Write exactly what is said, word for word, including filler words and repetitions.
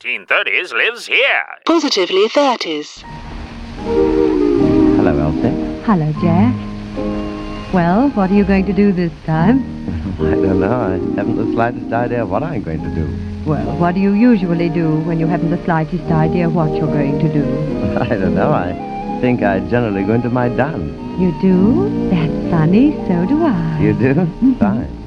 nineteen thirties lives here. Positively thirties. Hello, Elsie. Hello, Jack. Well, what are you going to do this time? I don't know. I haven't the slightest idea what I'm going to do. Well, what do you usually do when you haven't the slightest idea what you're going to do? I don't know. I think I generally go into my dance. You do? That's funny. So do I. You do? Fine.